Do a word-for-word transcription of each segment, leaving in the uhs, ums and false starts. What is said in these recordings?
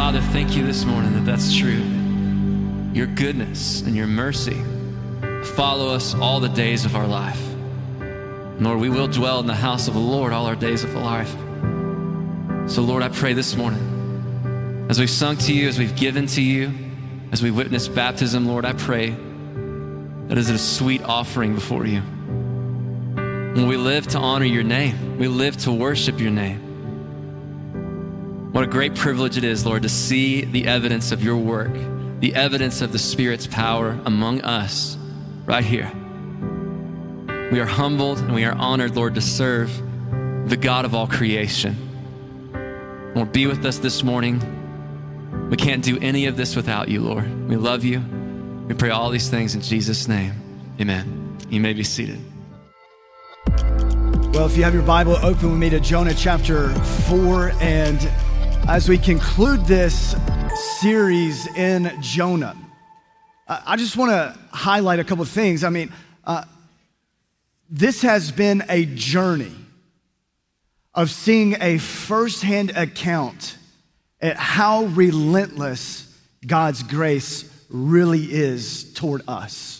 Father, thank you this morning that that's true. Your goodness and your mercy follow us all the days of our life. Lord, we will dwell in the house of the Lord all our days of our life. So Lord, I pray this morning, as we've sung to you, as we've given to you, as we witness baptism, Lord, I pray that is a sweet offering before you. When we live to honor your name, we live to worship your name. What a great privilege it is, Lord, to see the evidence of your work, the evidence of the Spirit's power among us right here. We are humbled and we are honored, Lord, to serve the God of all creation. Lord, be with us this morning. We can't do any of this without you, Lord. We love you. We pray all these things in Jesus' name. Amen. You may be seated. Well, if you have your Bible, open with me to Jonah chapter four. And as we conclude this series in Jonah, I just want to highlight a couple of things. I mean, uh, this has been a journey of seeing a firsthand account at how relentless God's grace really is toward us,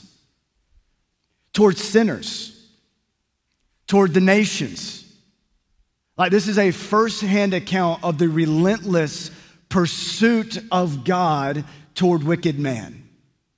toward sinners, toward the nations. Like, this is a firsthand account of the relentless pursuit of God toward wicked man.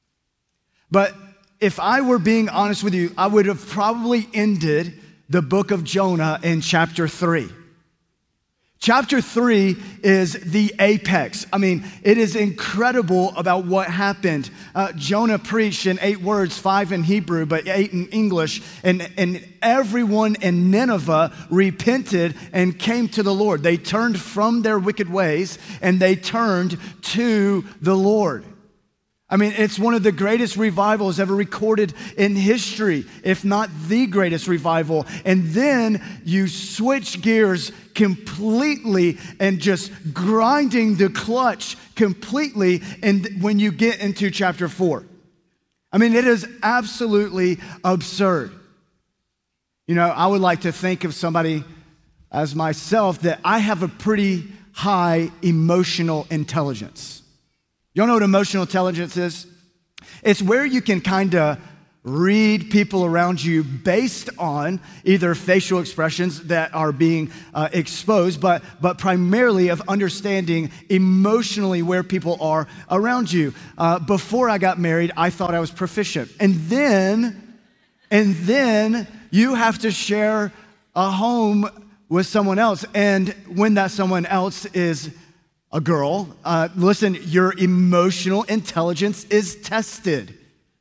But if I were being honest with you, I would have probably ended the book of Jonah in chapter three. Chapter three is the apex. I mean, it is incredible about what happened. Uh, Jonah preached in eight words, five in Hebrew, but eight in English. And, and everyone in Nineveh repented and came to the Lord. They turned from their wicked ways and they turned to the Lord. I mean, it's one of the greatest revivals ever recorded in history, if not the greatest revival. And then you switch gears completely and just grinding the clutch completely. And when you get into chapter four, I mean, it is absolutely absurd. You know, I would like to think of somebody as myself that I have a pretty high emotional intelligence. Y'all know what emotional intelligence is? It's where you can kind of read people around you based on either facial expressions that are being uh, exposed, but, but primarily of understanding emotionally where people are around you. Uh, before I got married, I thought I was proficient. And then, and then you have to share a home with someone else. And when that someone else is a girl, uh, listen, your emotional intelligence is tested.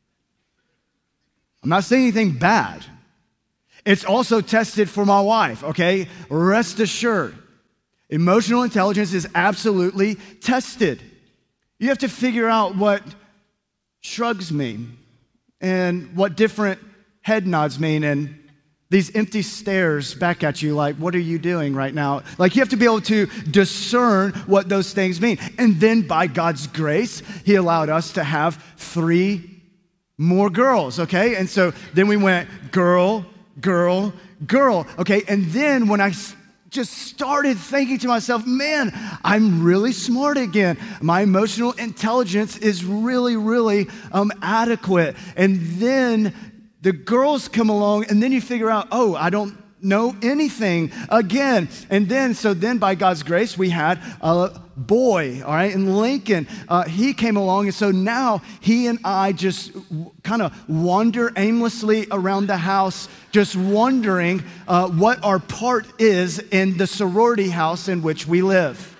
I'm not saying anything bad. It's also tested for my wife, okay? Rest assured. Emotional intelligence is absolutely tested. You have to figure out what shrugs mean and what different head nods mean and these empty stares back at you like, what are you doing right now? Like, you have to be able to discern what those things mean. And then by God's grace, he allowed us to have three more girls, okay? And so then we went girl, girl, girl, okay? And then when I just started thinking to myself, man, I'm really smart again. My emotional intelligence is really, really um, adequate. And then the girls come along, and then you figure out, oh, I don't know anything again. And then, so then by God's grace, we had a boy, all right, and Lincoln, uh, he came along. And so now he and I just w- kind of wander aimlessly around the house, just wondering uh, what our part is in the sorority house in which we live.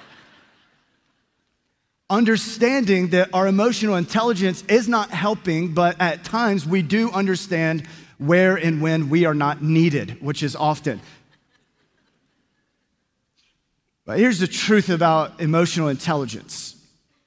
Understanding that our emotional intelligence is not helping, but at times we do understand where and when we are not needed, which is often. But here's the truth about emotional intelligence.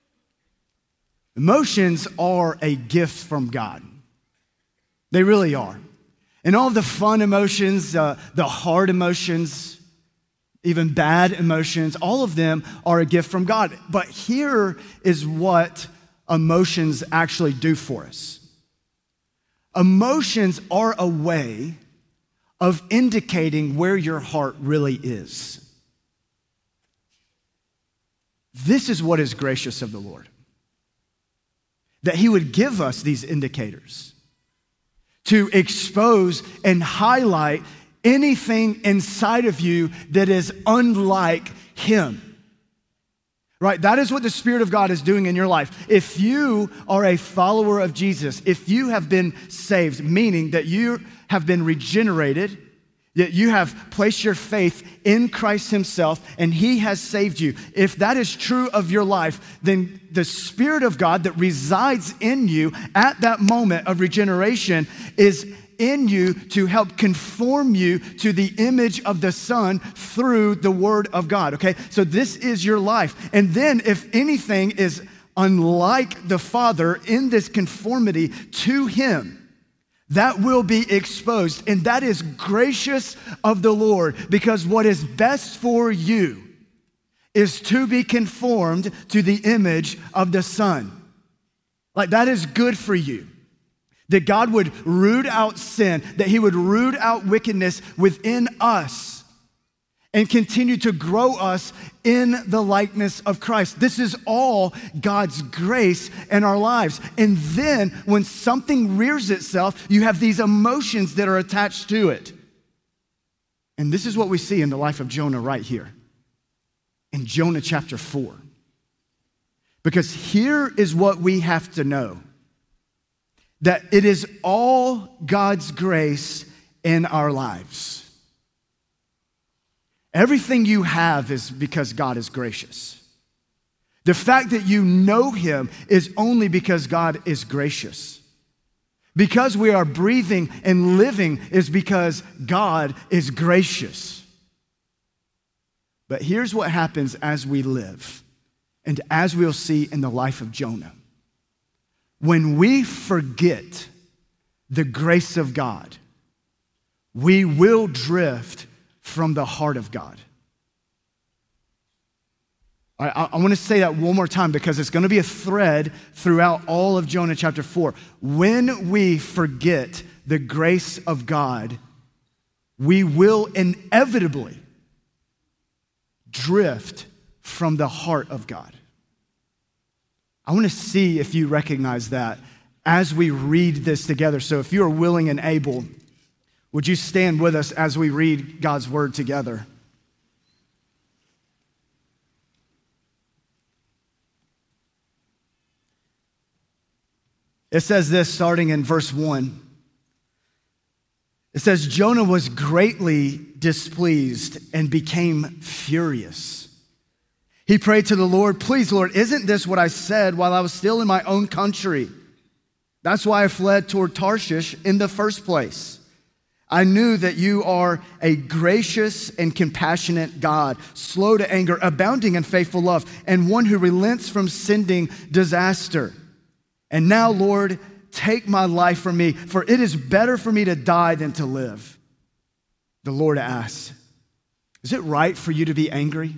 Emotions are a gift from God. They really are. And all the fun emotions, uh, the hard emotions, even bad emotions, all of them are a gift from God. But here is what emotions actually do for us. Emotions are a way of indicating where your heart really is. This is what is gracious of the Lord, that he would give us these indicators to expose and highlight anything inside of you that is unlike him. Right? That is what the Spirit of God is doing in your life. If you are a follower of Jesus, if you have been saved, meaning that you have been regenerated, that you have placed your faith in Christ himself and he has saved you, if that is true of your life, then the Spirit of God that resides in you at that moment of regeneration is in you to help conform you to the image of the Son through the Word of God, okay? So this is your life. And then if anything is unlike the Father in this conformity to him, that will be exposed. And that is gracious of the Lord, because what is best for you is to be conformed to the image of the Son. Like, that is good for you. That God would root out sin, that he would root out wickedness within us and continue to grow us in the likeness of Christ. This is all God's grace in our lives. And then when something rears itself, you have these emotions that are attached to it. And this is what we see in the life of Jonah right here in Jonah chapter four. Because here is what we have to know. That it is all God's grace in our lives. Everything you have is because God is gracious. The fact that you know him is only because God is gracious. Because we are breathing and living is because God is gracious. But here's what happens as we live, and as we'll see in the life of Jonah. When we forget the grace of God, we will drift from the heart of God. All right, I, I want to say that one more time because it's going to be a thread throughout all of Jonah chapter four. When we forget the grace of God, we will inevitably drift from the heart of God. I want to see if you recognize that as we read this together. So if you are willing and able, would you stand with us as we read God's word together? It says this starting in verse one. It says, Jonah was greatly displeased and became furious. He prayed to the Lord, please, Lord, isn't this what I said while I was still in my own country? That's why I fled toward Tarshish in the first place. I knew that you are a gracious and compassionate God, slow to anger, abounding in faithful love, and one who relents from sending disaster. And now, Lord, take my life from me, for it is better for me to die than to live. The Lord asked, is it right for you to be angry?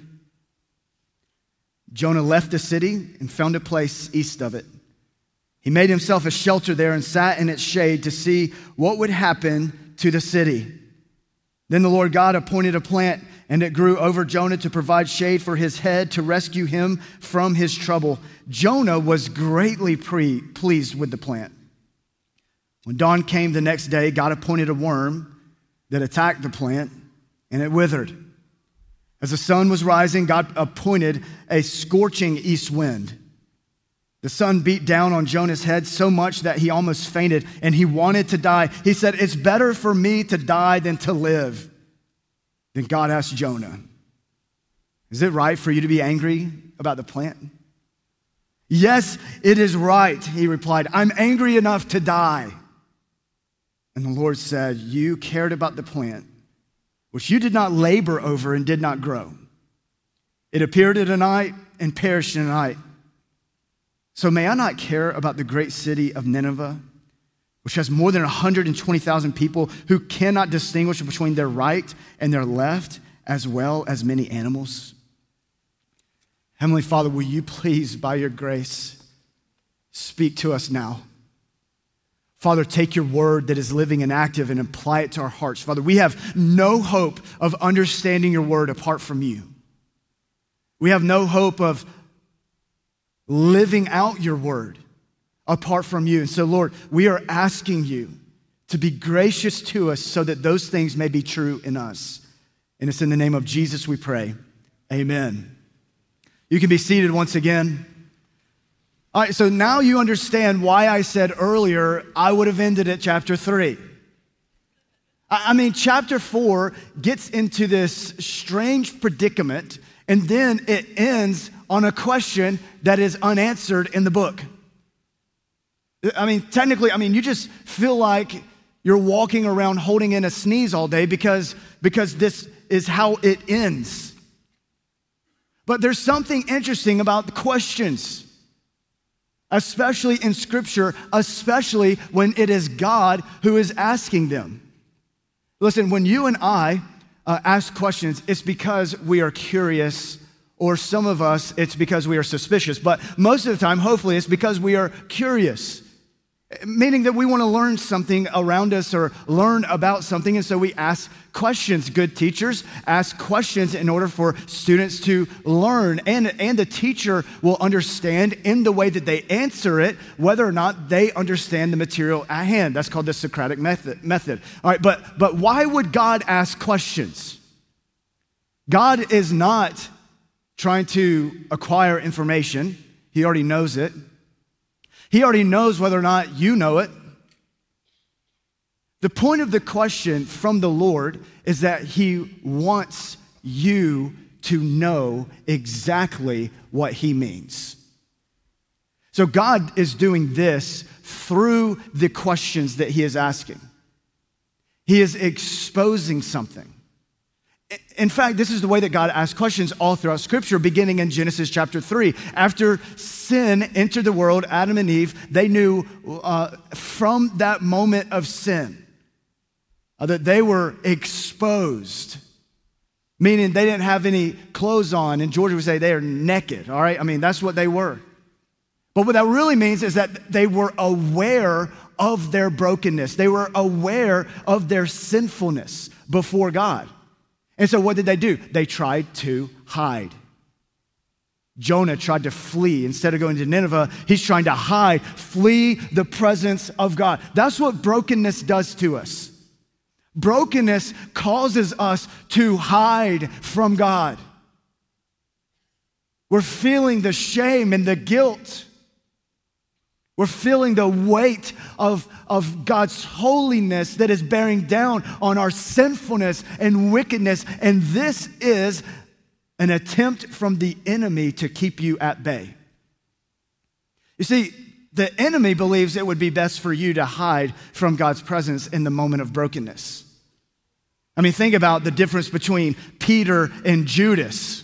Jonah left the city and found a place east of it. He made himself a shelter there and sat in its shade to see what would happen to the city. Then the Lord God appointed a plant, and it grew over Jonah to provide shade for his head to rescue him from his trouble. Jonah was greatly pre- pleased with the plant. When dawn came the next day, God appointed a worm that attacked the plant, and it withered. As the sun was rising, God appointed a scorching east wind. The sun beat down on Jonah's head so much that he almost fainted, and he wanted to die. He said, it's better for me to die than to live. Then God asked Jonah, is it right for you to be angry about the plant? Yes, it is right, he replied. I'm angry enough to die. And the Lord said, you cared about the plant, which you did not labor over and did not grow. It appeared in a night and perished in a night. So may I not care about the great city of Nineveh, which has more than one hundred twenty thousand people who cannot distinguish between their right and their left, as well as many animals? Heavenly Father, will you please, by your grace, speak to us now? Father, take your word that is living and active and apply it to our hearts. Father, we have no hope of understanding your word apart from you. We have no hope of living out your word apart from you. And so, Lord, we are asking you to be gracious to us so that those things may be true in us. And it's in the name of Jesus we pray. Amen. You can be seated once again. All right, so now you understand why I said earlier I would have ended at chapter three. I mean, chapter four gets into this strange predicament, and then it ends on a question that is unanswered in the book. I mean, technically, I mean, you just feel like you're walking around holding in a sneeze all day because, because this is how it ends. But there's something interesting about the questions, especially in Scripture, especially when it is God who is asking them. Listen, when you and I uh, ask questions, it's because we are curious, or some of us, it's because we are suspicious. But most of the time, hopefully, it's because we are curious, meaning that we want to learn something around us or learn about something, and so we ask questions. Good teachers ask questions in order for students to learn, and, and the teacher will understand in the way that they answer it whether or not they understand the material at hand. That's called the Socratic method. method. All right, but, but why would God ask questions? God is not trying to acquire information. He already knows it. He already knows whether or not you know it. The point of the question from the Lord is that he wants you to know exactly what he means. So God is doing this through the questions that he is asking. He is exposing something. In fact, this is the way that God asks questions all throughout Scripture, beginning in Genesis chapter three. After sin entered the world, Adam and Eve, they knew uh, from that moment of sin uh, that they were exposed, meaning they didn't have any clothes on. And Georgia would say they are naked, all right? I mean, that's what they were. But what that really means is that they were aware of their brokenness. They were aware of their sinfulness before God. And so what did they do? They tried to hide. Jonah tried to flee. Instead of going to Nineveh, he's trying to hide, flee the presence of God. That's what brokenness does to us. Brokenness causes us to hide from God. We're feeling the shame and the guilt. We're feeling the weight of, of God's holiness that is bearing down on our sinfulness and wickedness. And this is an attempt from the enemy to keep you at bay. You see, the enemy believes it would be best for you to hide from God's presence in the moment of brokenness. I mean, think about the difference between Peter and Judas.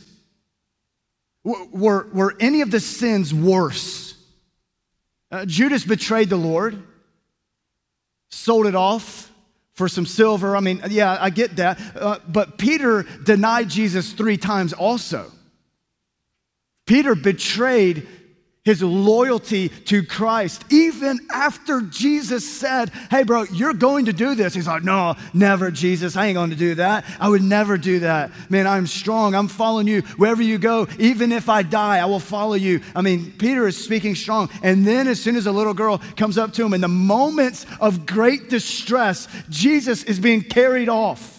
Were, were any of the sins worse? Uh, Judas betrayed the Lord, sold it off for some silver. I mean, yeah, I get that. Uh, but Peter denied Jesus three times also. Peter betrayed his loyalty to Christ, even after Jesus said, hey, bro, you're going to do this. He's like, no, never, Jesus. I ain't going to do that. I would never do that. Man, I'm strong. I'm following you wherever you go. Even if I die, I will follow you. I mean, Peter is speaking strong. And then as soon as a little girl comes up to him, in the moments of great distress, Jesus is being carried off.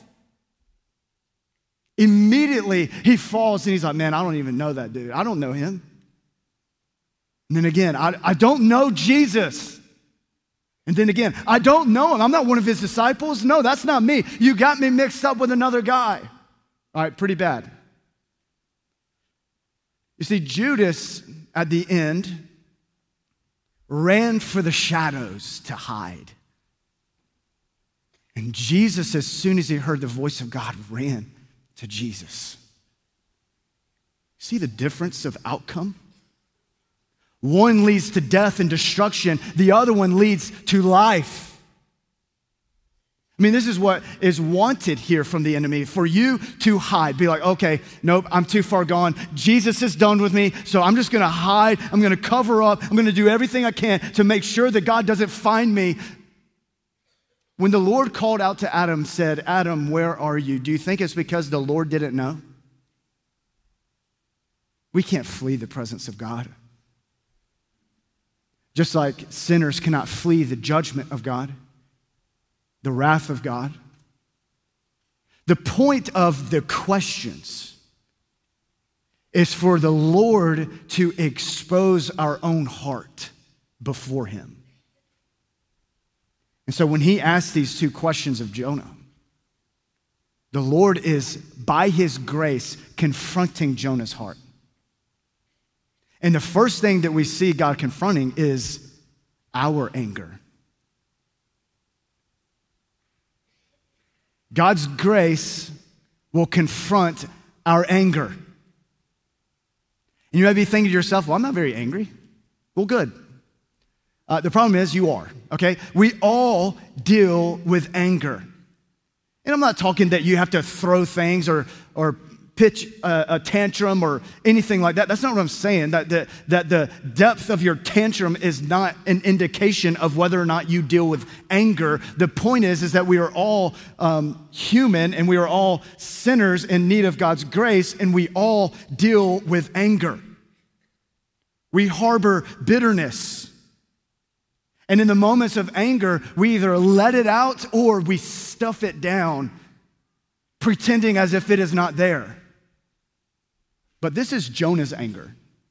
Immediately, he falls and he's like, man, I don't even know that dude. I don't know him. And then again, I, I don't know Jesus. And then again, I don't know him. I'm not one of his disciples. No, that's not me. You got me mixed up with another guy. All right, pretty bad. You see, Judas, at the end, ran for the shadows to hide. And Jesus, as soon as he heard the voice of God, ran to Jesus. See the difference of outcome? One leads to death and destruction. The other one leads to life. I mean, this is what is wanted here from the enemy, for you to hide. Be like, okay, nope, I'm too far gone. Jesus is done with me, so I'm just going to hide. I'm going to cover up. I'm going to do everything I can to make sure that God doesn't find me. When the Lord called out to Adam, said, Adam, where are you? Do you think it's because the Lord didn't know? We can't flee the presence of God. just like sinners cannot flee the judgment of God, the wrath of God. The point of the questions is for the Lord to expose our own heart before him. And so when he asks these two questions of Jonah, the Lord is, by his grace, confronting Jonah's heart. And the first thing that we see God confronting is our anger. God's grace will confront our anger. And you may be thinking to yourself, well, I'm not very angry. Well, good. Uh, the problem is you are, okay? We all deal with anger. And I'm not talking that you have to throw things or, or pitch a, a tantrum or anything like that. That's not what I'm saying. That the, that the depth of your tantrum is not an indication of whether or not you deal with anger. The point is, is that we are all um, human and we are all sinners in need of God's grace, and we all deal with anger. We harbor bitterness. And in the moments of anger, we either let it out or we stuff it down, pretending as if it is not there. But this is Jonah's anger.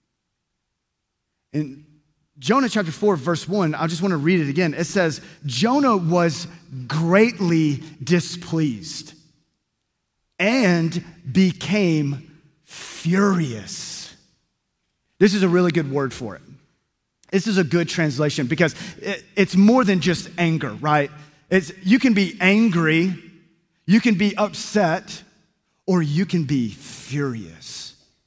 In Jonah chapter four, verse one, I just want to read it again. It says, Jonah was greatly displeased and became furious. This is a really good word for it. This is a good translation because it, it's more than just anger, right? It's, you can be angry, you can be upset, or you can be furious.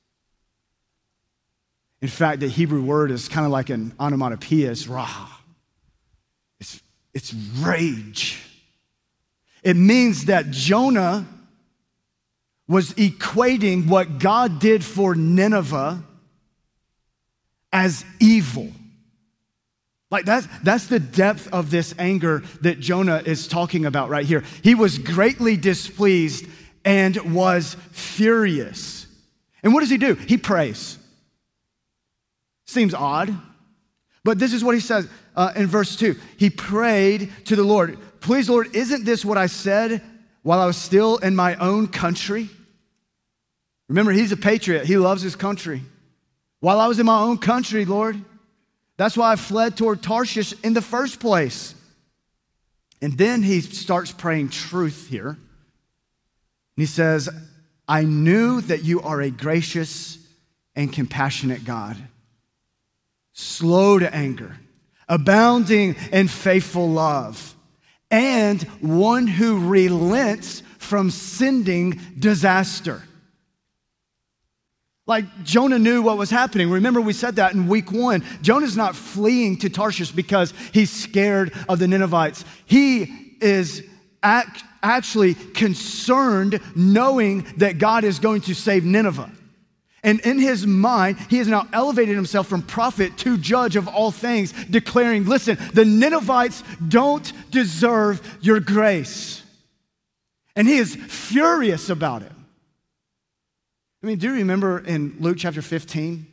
In fact, the Hebrew word is kind of like an onomatopoeia, it's rah. It's, it's rage. It means that Jonah was equating what God did for Nineveh as evil. Like that's, that's the depth of this anger that Jonah is talking about right here. He was greatly displeased and was furious. And what does he do? He prays. Seems odd, but this is what he says uh, in verse two. He prayed to the Lord, please, Lord, isn't this what I said while I was still in my own country? Remember, he's a patriot. He loves his country. While I was in my own country, Lord, that's why I fled toward Tarshish in the first place. And then he starts praying truth here. And he says, I knew that you are a gracious and compassionate God, slow to anger, abounding in faithful love, and one who relents from sending disaster. Like Jonah knew what was happening. Remember, we said that in week one. Jonah's not fleeing to Tarshish because he's scared of the Ninevites. He is act, actually concerned knowing that God is going to save Nineveh. And in his mind, he has now elevated himself from prophet to judge of all things, declaring, listen, the Ninevites don't deserve your grace. And he is furious about it. I mean, do you remember in Luke chapter fifteen,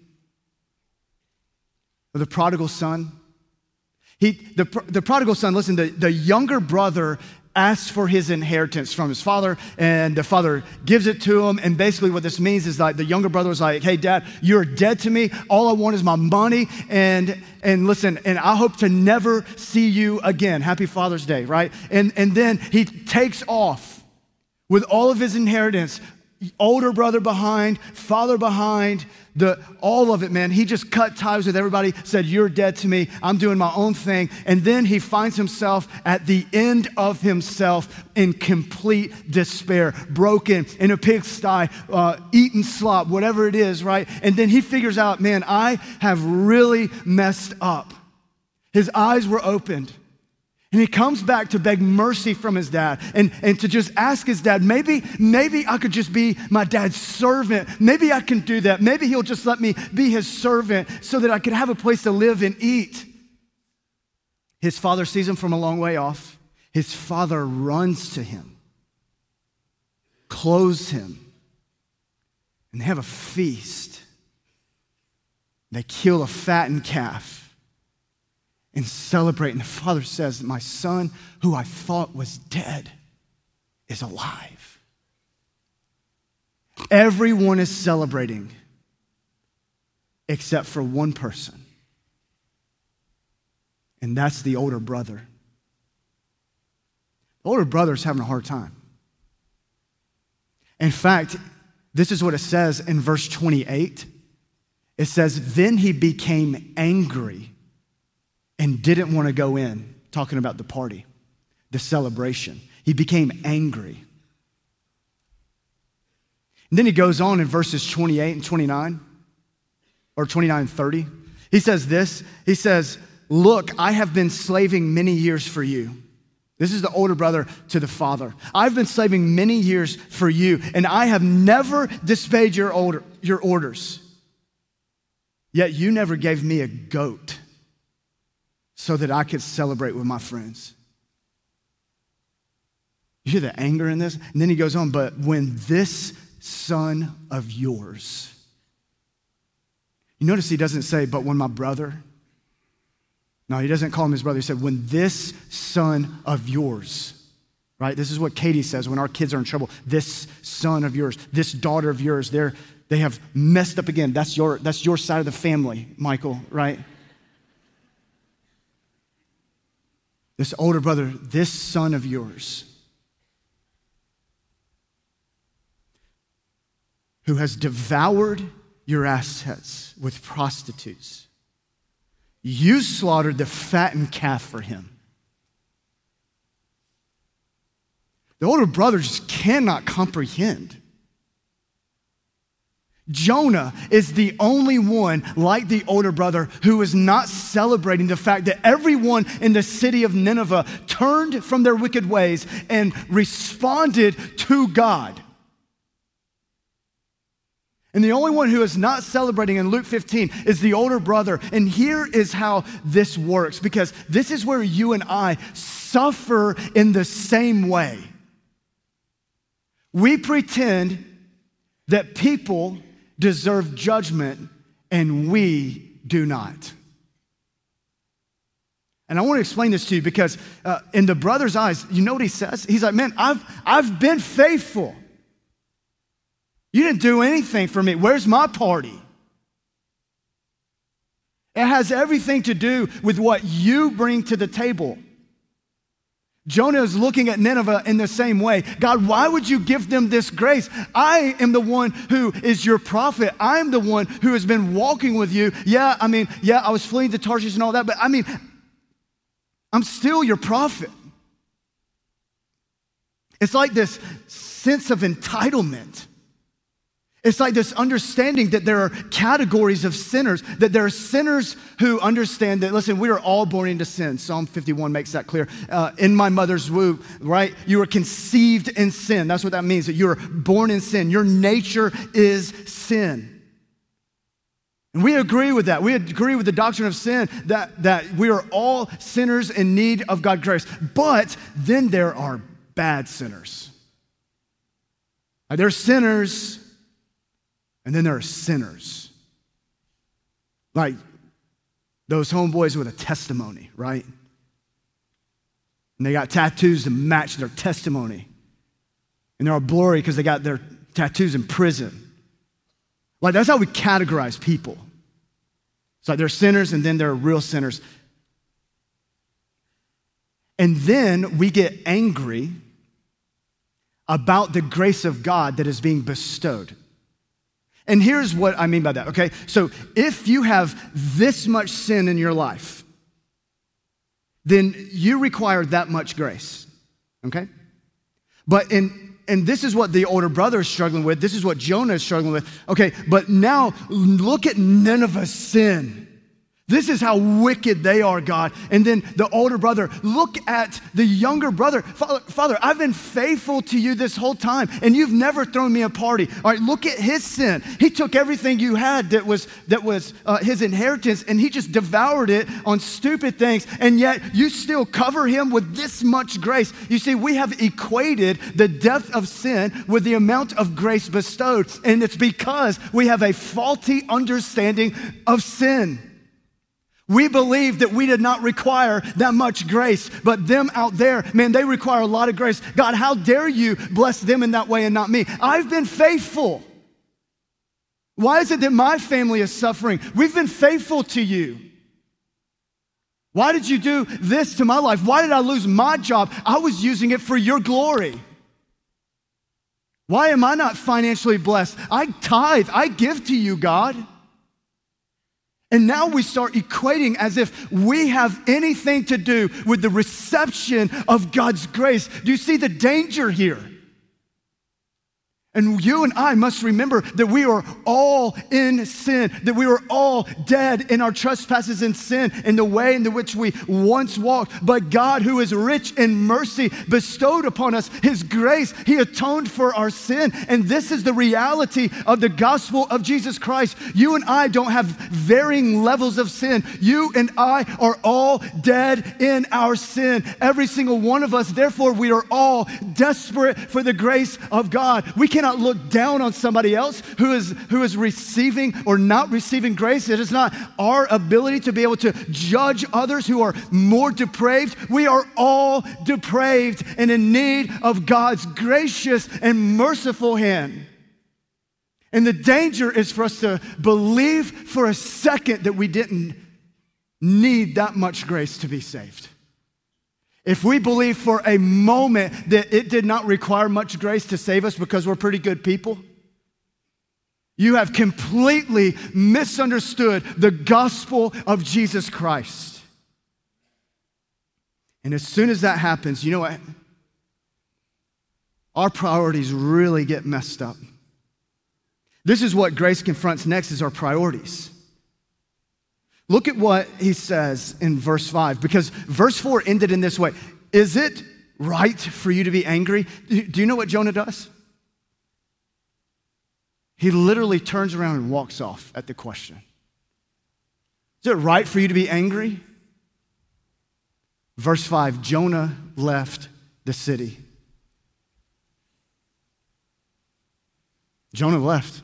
the prodigal son? He, the, the prodigal son, listen, the, the younger brother asks for his inheritance from his father, and the father gives it to him. And basically what this means is like the younger brother was like, hey, Dad, you're dead to me. All I want is my money. And and listen, and I hope to never see you again. Happy Father's Day, right? And, and then he takes off with all of his inheritance, older brother behind, father behind, the all of it, man. He just cut ties with everybody, said, you're dead to me. I'm doing my own thing. And then he finds himself at the end of himself in complete despair, broken, in a pigsty, uh, eating slop, whatever it is, right? And then he figures out, man, I have really messed up. His eyes were opened. And he comes back to beg mercy from his dad and, and to just ask his dad, maybe, maybe I could just be my dad's servant. Maybe I can do that. Maybe he'll just let me be his servant so that I could have a place to live and eat. His father sees him from a long way off. His father runs to him, clothes him, and they have a feast. They kill a fattened calf. and celebrate. And the father says, my son, who I thought was dead, is alive. Everyone is celebrating except for one person. And that's the older brother. The older brother's having a hard time. In fact, this is what it says in verse twenty-eight. It says, then he became angry and didn't want to go in, talking about the party, the celebration. He became angry. And then he goes on in verses twenty-eight and twenty-nine, or twenty-nine and thirty. He says this, he says, look, I have been slaving many years for you. This is the older brother to the father. I've been slaving many years for you, and I have never disobeyed your order, your orders. Yet you never gave me a goat so that I could celebrate with my friends. You hear the anger in this? And then he goes on, but when this son of yours, you notice he doesn't say, but when my brother. No, he doesn't call him his brother. He said, when this son of yours, right? This is what Katie says when our kids are in trouble. This son of yours, this daughter of yours, they're, they have messed up again. That's your, that's your side of the family, Michael, right? This older brother, this son of yours, who has devoured your assets with prostitutes. You slaughtered the fattened calf for him. The older brother just cannot comprehend. Jonah is the only one, like the older brother, who is not celebrating the fact that everyone in the city of Nineveh turned from their wicked ways and responded to God. And the only one who is not celebrating in Luke fifteen is the older brother. And here is how this works, because this is where you and I suffer in the same way. We pretend that people deserve judgment and we do not. And I want to explain this to you because uh, in the brother's eyes, you know what he says? He's like, man, I've, I've been faithful. You didn't do anything for me. Where's my party? It has everything to do with what you bring to the table. Jonah is looking at Nineveh in the same way. God, why would you give them this grace? I am the one who is your prophet. I'm the one who has been walking with you. Yeah, I mean, yeah, I was fleeing to Tarshish and all that, but I mean, I'm still your prophet. It's like this sense of entitlement. It's like this understanding that there are categories of sinners, that there are sinners who understand that, listen, we are all born into sin. Psalm fifty-one makes that clear. Uh, in my mother's womb, right? You were conceived in sin. That's what that means, that you were born in sin. Your nature is sin. And we agree with that. We agree with the doctrine of sin, that, that we are all sinners in need of God's grace. But then there are bad sinners. Now, there are sinners. And then there are sinners, like those homeboys with a testimony, right? And they got tattoos to match their testimony. And they're all blurry because they got their tattoos in prison. Like, that's how we categorize people. It's like they're sinners and then they're real sinners. And then we get angry about the grace of God that is being bestowed. And here's what I mean by that, okay? So if you have this much sin in your life, then you require that much grace, okay? But in, and this is what the older brother is struggling with. This is what Jonah is struggling with. Okay, but now look at Nineveh's sin. This is how wicked they are, God. And then the older brother, look at the younger brother. Father, Father, I've been faithful to you this whole time, and you've never thrown me a party. All right, look at his sin. He took everything you had that was, that was uh, his inheritance, and he just devoured it on stupid things, and yet you still cover him with this much grace. You see, we have equated the depth of sin with the amount of grace bestowed, and it's because we have a faulty understanding of sin. We believe that we did not require that much grace, but them out there, man, they require a lot of grace. God, how dare you bless them in that way and not me? I've been faithful. Why is it that my family is suffering? We've been faithful to you. Why did you do this to my life? Why did I lose my job? I was using it for your glory. Why am I not financially blessed? I tithe, I give to you, God. And now we start equating as if we have anything to do with the reception of God's grace. Do you see the danger here? And you and I must remember that we are all in sin, that we were all dead in our trespasses and sin in the way in which we once walked. But God, who is rich in mercy, bestowed upon us his grace. He atoned for our sin. And this is the reality of the gospel of Jesus Christ. You and I don't have varying levels of sin. You and I are all dead in our sin. Every single one of us. Therefore, we are all desperate for the grace of God. We can not look down on somebody else who is, who is receiving or not receiving grace. It is not our ability to be able to judge others who are more depraved. We are all depraved and in need of God's gracious and merciful hand. And the danger is for us to believe for a second that we didn't need that much grace to be saved. If we believe for a moment that it did not require much grace to save us because we're pretty good people, you have completely misunderstood the gospel of Jesus Christ. And as soon as that happens, you know what? Our priorities really get messed up. This is what grace confronts next, is our priorities. Look at what he says in verse five, because verse four ended in this way. Is it right for you to be angry? Do you know what Jonah does? He literally turns around and walks off at the question. Is it right for you to be angry? Verse five, Jonah left the city. Jonah left.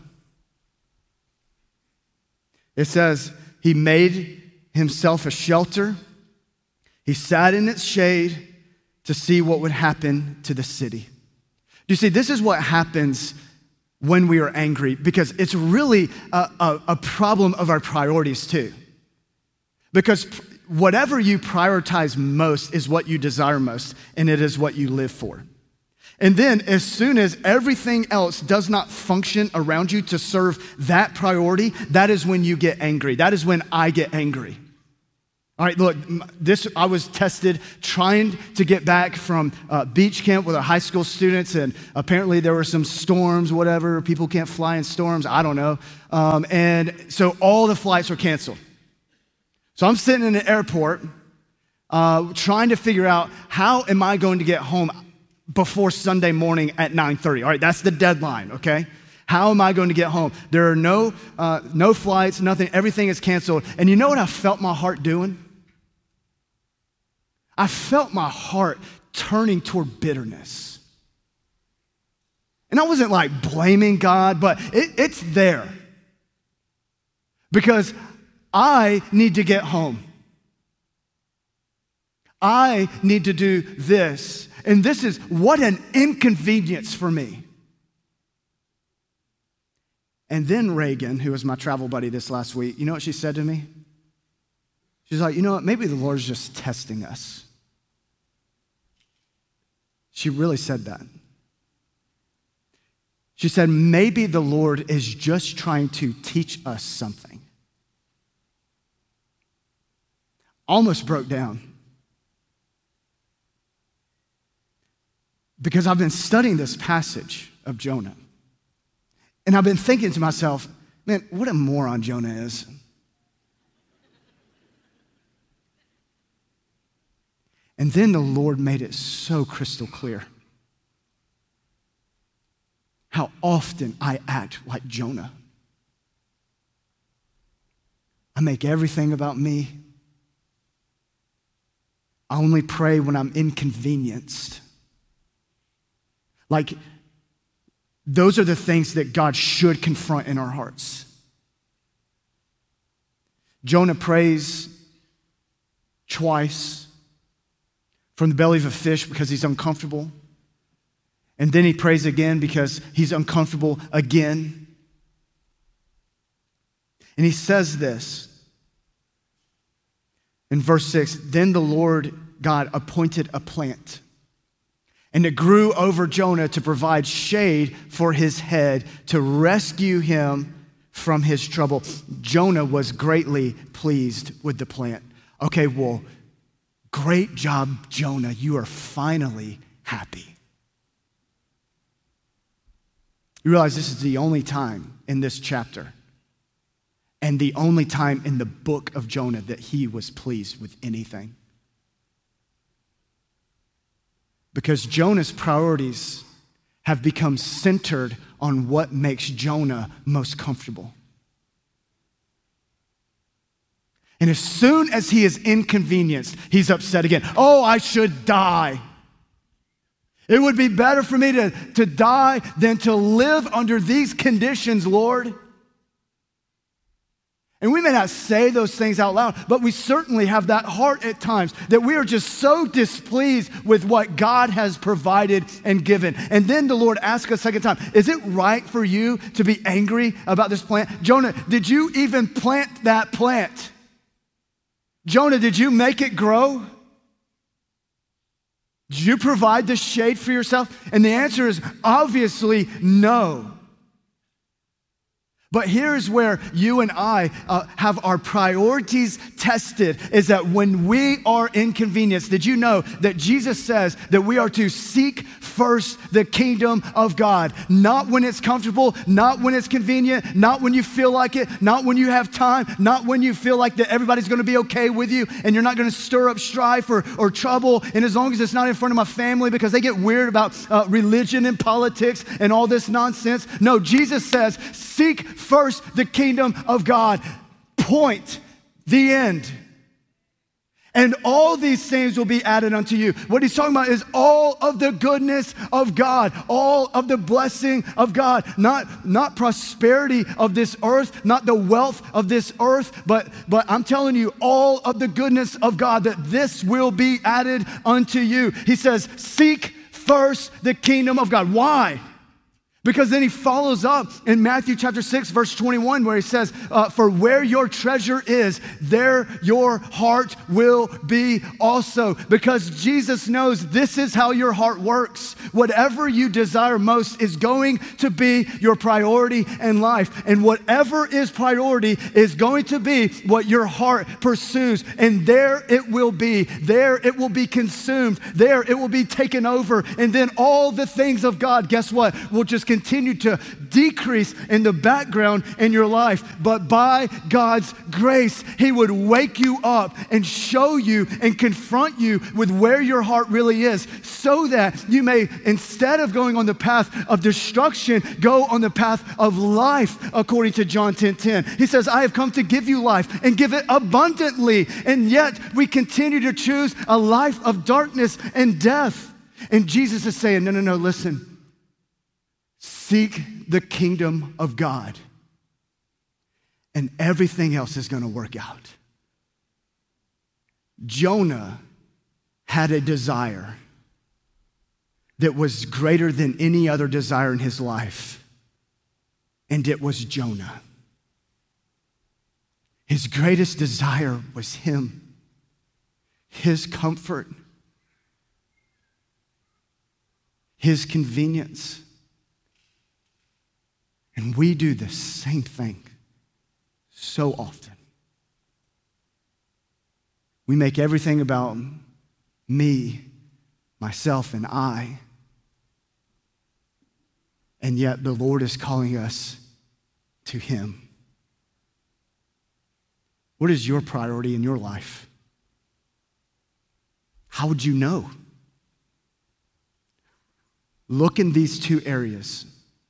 It says, he made himself a shelter. He sat in its shade to see what would happen to the city. You see, this is what happens when we are angry, because it's really a, a, a problem of our priorities too. Because whatever you prioritize most is what you desire most, and it is what you live for. And then as soon as everything else does not function around you to serve that priority, that is when you get angry. That is when I get angry. All right, look, this I was tested trying to get back from uh, beach camp with our high school students, and apparently there were some storms, whatever. People can't fly in storms, I don't know. Um, and so all the flights were canceled. So I'm sitting in the airport uh, trying to figure out, how am I going to get home before Sunday morning at nine thirty. All right, that's the deadline, okay? How am I going to get home? There are no, uh, no flights, nothing, everything is canceled. And you know what I felt my heart doing? I felt my heart turning toward bitterness. And I wasn't like blaming God, but it, it's there. Because I need to get home. I need to do this. And this is what an inconvenience for me. And then Reagan, who was my travel buddy this last week, you know what she said to me? She's like, you know what, maybe the Lord's just testing us. She really said that. She said, maybe the Lord is just trying to teach us something. Almost broke down. Because I've been studying this passage of Jonah. And I've been thinking to myself, man, what a moron Jonah is. And then the Lord made it so crystal clear how often I act like Jonah. I make everything about me. I only pray when I'm inconvenienced. Like, those are the things that God should confront in our hearts. Jonah prays twice from the belly of a fish because he's uncomfortable. And then he prays again because he's uncomfortable again. And he says this in verse six, then the Lord God appointed a plant, and it grew over Jonah to provide shade for his head, to rescue him from his trouble. Jonah was greatly pleased with the plant. Okay, well, great job, Jonah. You are finally happy. You realize this is the only time in this chapter and the only time in the book of Jonah that he was pleased with anything. Because Jonah's priorities have become centered on what makes Jonah most comfortable. And as soon as he is inconvenienced, he's upset again. Oh, I should die. It would be better for me to, to die than to live under these conditions, Lord. And we may not say those things out loud, but we certainly have that heart at times that we are just so displeased with what God has provided and given. And then the Lord asks us a second time, is it right for you to be angry about this plant? Jonah, did you even plant that plant? Jonah, did you make it grow? Did you provide the shade for yourself? And the answer is obviously no. But here's where you and I uh, have our priorities tested, is that when we are inconvenienced, did you know that Jesus says that we are to seek first the kingdom of God? Not when it's comfortable, not when it's convenient, not when you feel like it, not when you have time, not when you feel like that everybody's gonna be okay with you and you're not gonna stir up strife or, or trouble. And as long as it's not in front of my family because they get weird about uh, religion and politics and all this nonsense. No, Jesus says, seek first the kingdom of God. Point. The end. And all these things will be added unto you. What he's talking about is all of the goodness of God, all of the blessing of God, not, not prosperity of this earth, not the wealth of this earth, but, but I'm telling you, all of the goodness of God, that this will be added unto you. He says, seek first the kingdom of God. Why? Because then he follows up in Matthew chapter six, verse twenty-one, where he says, uh, for where your treasure is, there your heart will be also. Because Jesus knows this is how your heart works. Whatever you desire most is going to be your priority in life. And whatever is priority is going to be what your heart pursues. And there it will be. There it will be consumed. There it will be taken over. And then all the things of God, guess what? Will just continue to decrease in the background in your life. But by God's grace, he would wake you up and show you and confront you with where your heart really is, so that you may, instead of going on the path of destruction, go on the path of life, according to John ten ten. He says, I have come to give you life and give it abundantly. And yet we continue to choose a life of darkness and death. And Jesus is saying, no, no, no, listen. Seek the kingdom of God, and everything else is going to work out. Jonah had a desire that was greater than any other desire in his life, and it was Jonah. His greatest desire was him, his comfort, his convenience. And we do the same thing so often. We make everything about me, myself, and I. And yet the Lord is calling us to him. What is your priority in your life? How would you know? Look in these two areas.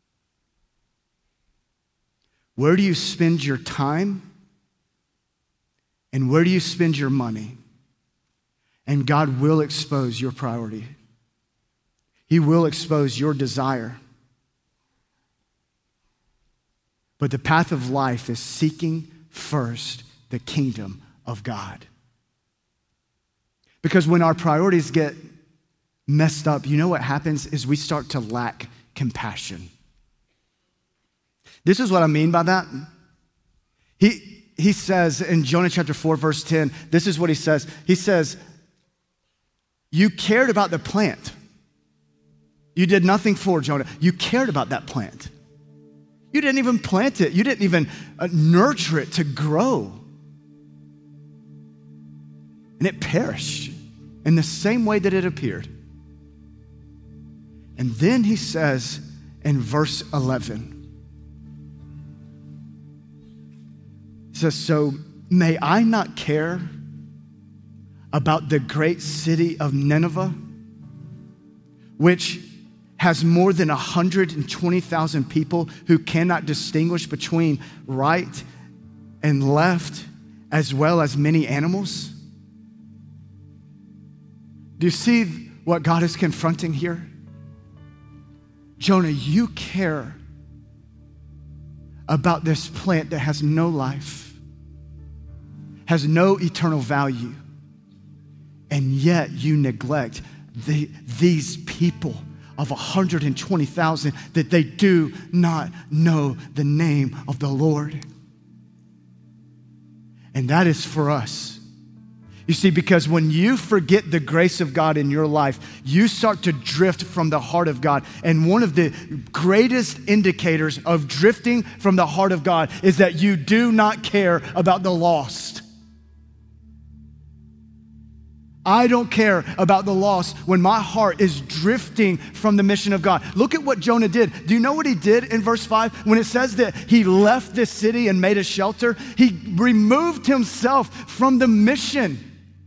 Where do you spend your time? And where do you spend your money? And God will expose your priority. He will expose your desire. But the path of life is seeking first the kingdom of God. Because when our priorities get messed up, you know what happens is we start to lack compassion. This is what I mean by that. He, he says in Jonah chapter four, verse ten, this is what he says. He says, you cared about the plant. You did nothing for Jonah. You cared about that plant. You didn't even plant it. You didn't even uh, nurture it to grow. And it perished in the same way that it appeared. And then he says in verse eleven, he says, so may I not care about the great city of Nineveh, which has more than one hundred twenty thousand people who cannot distinguish between right and left, as well as many animals? Do you see what God is confronting here? Jonah, you care about this plant that has no life, has no eternal value, and yet you neglect the, these people of one hundred twenty thousand that they do not know the name of the Lord. And that is for us. You see, because when you forget the grace of God in your life, you start to drift from the heart of God. And one of the greatest indicators of drifting from the heart of God is that you do not care about the lost. I don't care about the lost when my heart is drifting from the mission of God. Look at what Jonah did. Do you know what he did in verse five? When it says that he left this city and made a shelter, he removed himself from the mission.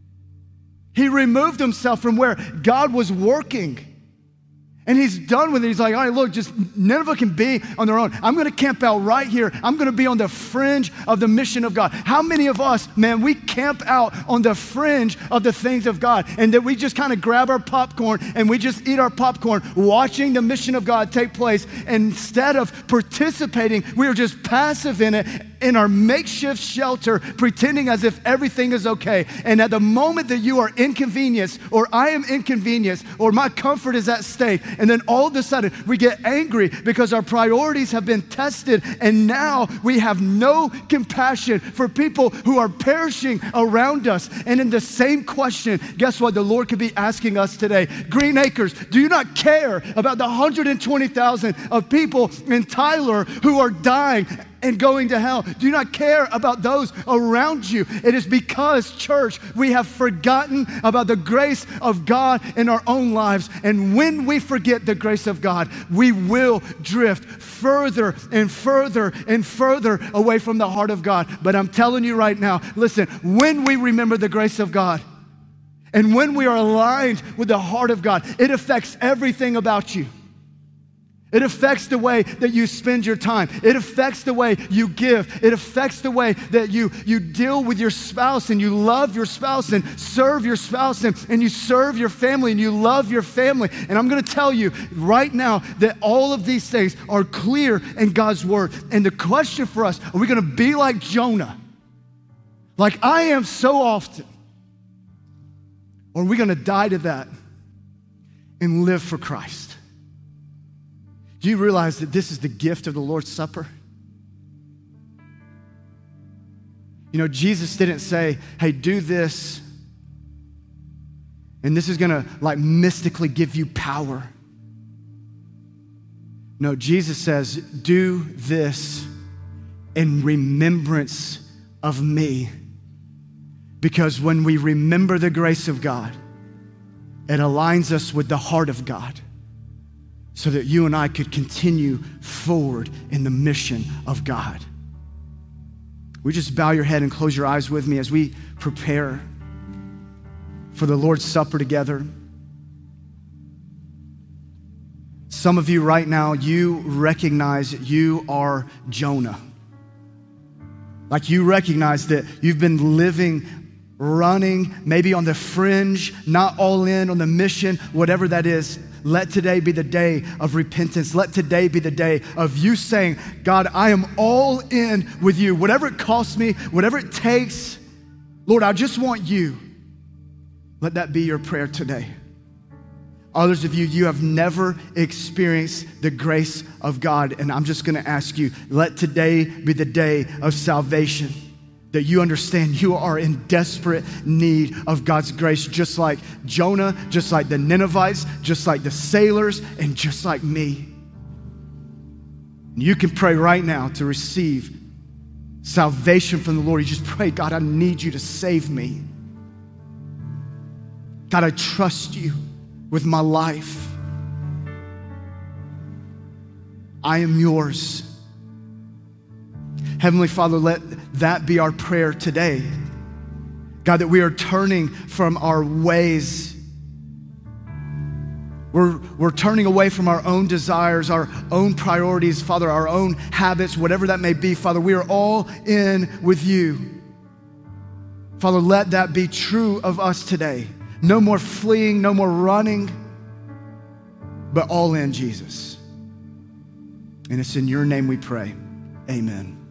He removed himself from where God was working. And he's done with it. He's like, all right, look, just Nineveh can be on their own. I'm going to camp out right here. I'm going to be on the fringe of the mission of God. How many of us, man, we camp out on the fringe of the things of God, and that we just kind of grab our popcorn and we just eat our popcorn watching the mission of God take place. And instead of participating, we are just passive in it, in our makeshift shelter, pretending as if everything is okay. And at the moment that you are inconvenienced, or I am inconvenienced, or my comfort is at stake, and then all of a sudden we get angry because our priorities have been tested, and now we have no compassion for people who are perishing around us. And in the same question, guess what the Lord could be asking us today? Green Acres, do you not care about the one hundred twenty thousand of people in Tyler who are dying and going to hell? Do you not care about those around you? It is because, church, we have forgotten about the grace of God in our own lives. And when we forget the grace of God, we will drift further and further and further away from the heart of God. But I'm telling you right now, listen, when we remember the grace of God, and when we are aligned with the heart of God, it affects everything about you. It affects the way that you spend your time. It affects the way you give. It affects the way that you, you deal with your spouse, and you love your spouse and serve your spouse, and, and you serve your family and you love your family. And I'm gonna tell you right now that all of these things are clear in God's word. And the question for us, are we gonna be like Jonah, like I am so often? Or are we gonna die to that and live for Christ? Do you realize that this is the gift of the Lord's Supper? You know, Jesus didn't say, hey, do this, and this is gonna like mystically give you power. No, Jesus says, do this in remembrance of me. Because when we remember the grace of God, it aligns us with the heart of God, so that you and I could continue forward in the mission of God. We just bow your head and close your eyes with me as we prepare for the Lord's Supper together. Some of you right now, you recognize you are Jonah. Like you recognize that you've been living, running, maybe on the fringe, not all in on the mission, whatever that is. Let today be the day of repentance. Let today be the day of you saying, God, I am all in with you. Whatever it costs me, whatever it takes, Lord, I just want you. Let that be your prayer today. Others of you, you have never experienced the grace of God. And I'm just gonna ask you, let today be the day of salvation, that you understand you are in desperate need of God's grace, just like Jonah, just like the Ninevites, just like the sailors, and just like me. You can pray right now to receive salvation from the Lord. You just pray, God, I need you to save me. God, I trust you with my life. I am yours. Heavenly Father, let that be our prayer today. God, that we are turning from our ways. We're, we're turning away from our own desires, our own priorities, Father, our own habits, whatever that may be. Father, we are all in with you. Father, let that be true of us today. No more fleeing, no more running, but all in, Jesus. And it's in your name we pray. Amen.